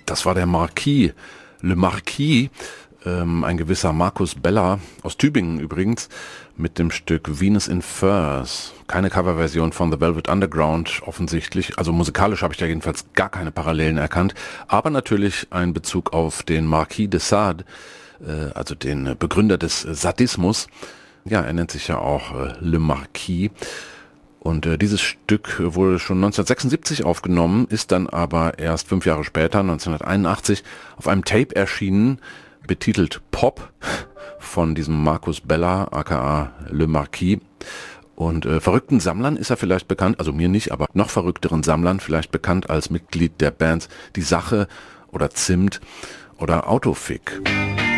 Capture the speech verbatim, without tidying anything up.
Das war der Marquis, Le Marquis, ähm, ein gewisser Markus Bella, aus Tübingen übrigens, mit dem Stück Venus in Furs. Keine Coverversion von The Velvet Underground offensichtlich, also musikalisch habe ich da jedenfalls gar keine Parallelen erkannt, aber natürlich ein Bezug auf den Marquis de Sade, äh, also den Begründer des Sadismus. Ja, er nennt sich ja auch äh, Le Marquis. Und äh, dieses Stück wurde schon neunzehnhundertsechsundsiebzig aufgenommen, ist dann aber erst fünf Jahre später, neunzehnhunderteinundachtzig, auf einem Tape erschienen, betitelt Pop, von diesem Markus Bella, aka Le Marquis. Und äh, verrückten Sammlern ist er vielleicht bekannt, also mir nicht, aber noch verrückteren Sammlern vielleicht bekannt als Mitglied der Bands Die Sache oder Zimt oder Autofick.